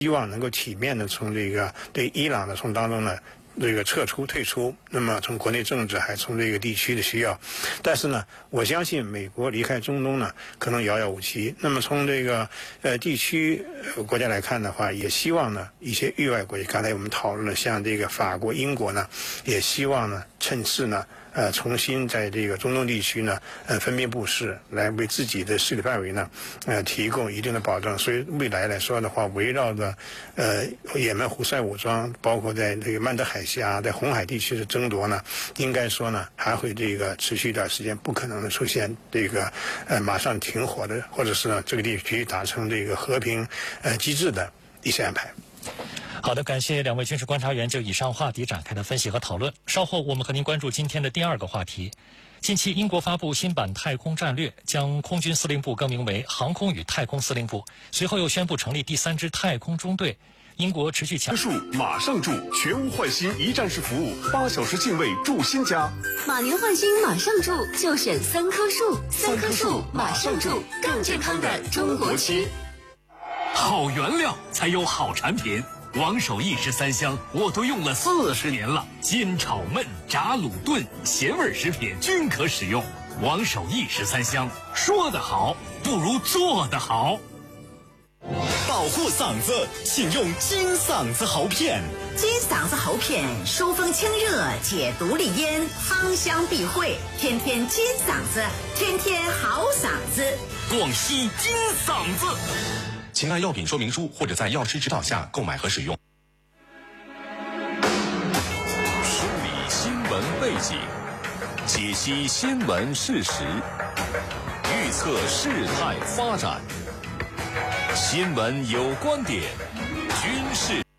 希望能够体面的从这个对伊朗的从当中呢这个退出，那么从国内政治还从这个地区的需要，但是呢，我相信美国离开中东呢可能遥遥无期。那么从这个地区国家来看的话，也希望呢一些域外国家，刚才我们讨论了，像这个法国、英国呢，也希望呢趁势呢。重新在这个中东地区呢，分别布势，来为自己的势力范围呢，提供一定的保障。所以未来来说的话，围绕着也门胡塞武装，包括在这个曼德海峡、在红海地区的争夺呢，应该说呢，还会这个持续一段时间，不可能的出现这个马上停火的，或者是呢这个地区达成这个和平机制的一些安排。 好的，感谢两位军事观察员就以上话题展开的分析和讨论。稍后我们和您关注今天的第二个话题。近期，英国发布新版太空战略，将空军司令部更名为航空与太空司令部。随后又宣布成立第3支太空中队。英国持续强树马上住，全屋换新一站式服务，8小时进位住新家。 马年换新马上住，就选3棵树，3棵树马上住，更健康的中国区。 好原料才有好产品。王守义13香我都用了40年了，煎炒焖炸卤炖咸味食品均可使用。王守义13香，说得好不如做得好。 保护嗓子，请用金嗓子喉片。 金嗓子喉片疏风清热，解毒利咽，芳香避秽，天天金嗓子，天天好嗓子。 广西金嗓子。 请按药品说明书或者在药师指导下购买和使用。 梳理新闻背景，解析新闻事实，预测事态发展。新闻有观点，军事。